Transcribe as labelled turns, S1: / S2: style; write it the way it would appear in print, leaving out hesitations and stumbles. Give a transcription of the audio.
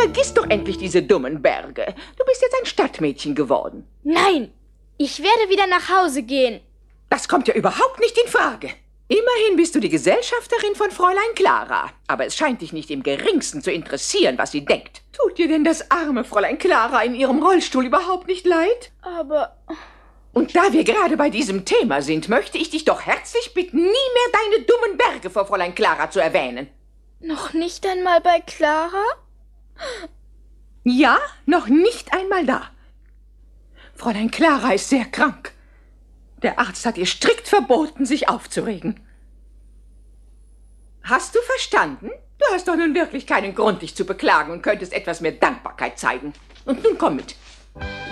S1: vergiss doch endlich diese dummen Berge. Du bist jetzt ein Stadtmädchen geworden.
S2: Nein, ich werde wieder nach Hause gehen.
S1: Das kommt ja überhaupt nicht in Frage. Immerhin bist du die Gesellschafterin von Fräulein Clara. Aber es scheint dich nicht im Geringsten zu interessieren, was sie denkt. Tut dir denn das arme Fräulein Clara in ihrem Rollstuhl überhaupt nicht leid?
S2: Aber...
S1: Und da wir gerade bei diesem Thema sind, möchte ich dich doch herzlich bitten, nie mehr deine dummen Berge vor Fräulein Clara zu erwähnen.
S2: Noch nicht einmal bei Clara?
S1: Ja, noch nicht einmal da. Fräulein Clara ist sehr krank. Der Arzt hat ihr strikt verboten, sich aufzuregen. Hast du verstanden? Du hast doch nun wirklich keinen Grund, dich zu beklagen und könntest etwas mehr Dankbarkeit zeigen. Und nun komm mit.